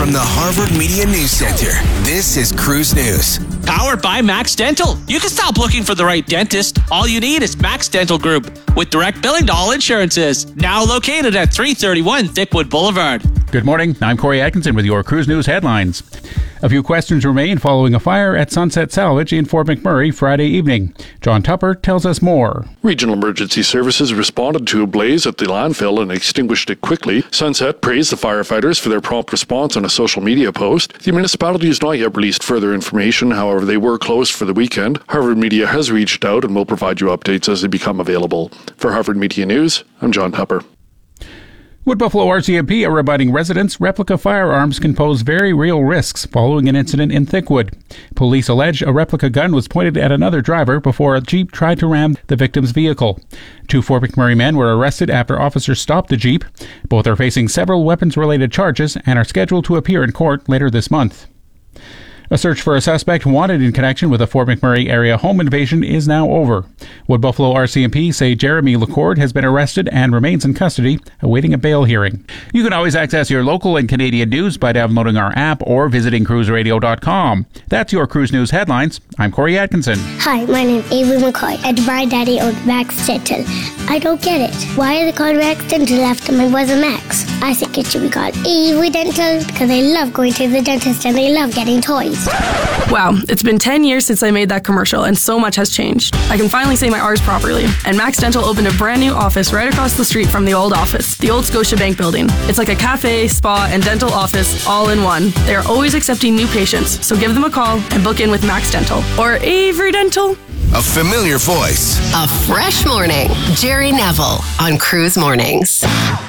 From the Harvard Media News Center, this is Cruise News. Powered by Max Dental. You can stop looking for the right dentist. All you need is Max Dental Group with direct billing to all insurances. Now located at 331 Thickwood Boulevard. Good morning. I'm Corey Atkinson with your Cruise News headlines. A few questions remain following a fire at Sunset Salvage in Fort McMurray Friday evening. John Tupper tells us more. Regional Emergency Services responded to a blaze at the landfill and extinguished it quickly. Sunset praised the firefighters for their prompt response on a social media post. The municipality has not yet released further information. However, they were closed for the weekend. Harvard Media has reached out and will provide you updates as they become available. For Harvard Media News, I'm John Tupper. Wood Buffalo RCMP are reminding residents replica firearms can pose very real risks following an incident in Thickwood. Police allege a replica gun was pointed at another driver before a Jeep tried to ram the victim's vehicle. 2 Fort McMurray men were arrested after officers stopped the Jeep. Both are facing several weapons-related charges and are scheduled to appear in court later this month. A search for a suspect wanted in connection with a Fort McMurray area home invasion is now over. Wood Buffalo RCMP say Jeremy LaCorde has been arrested and remains in custody, awaiting a bail hearing. You can always access your local and Canadian news by downloading our app or visiting cruiseradio.com. That's your Cruise News headlines. I'm Corey Atkinson. Hi, my name is Avery McCoy, and my daddy owned Max Dental. I don't get it. Why are they called Max Dental after my brother Max? I think it should be called Avery Dental because I love going to the dentist and I love getting toys. Wow, it's been 10 years since I made that commercial and so much has changed. I can finally say my R's properly. And Max Dental opened a brand new office right across the street from the old office, the old Scotiabank building. It's like a cafe, spa, and dental office all in one. They are always accepting new patients, so give them a call and book in with Max Dental or Avery Dental. A familiar voice. A fresh morning. Jerry Neville on Cruise Mornings.